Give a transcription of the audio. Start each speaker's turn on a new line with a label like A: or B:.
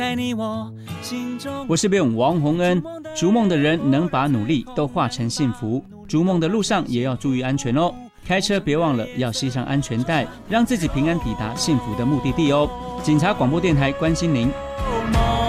A: 我是辩王洪恩。逐梦的人能把努力都化成幸福，逐梦的路上也要注意安全哦。开车别忘了要系上安全带，让自己平安抵达幸福的目的地哦。警察广播电台关心您。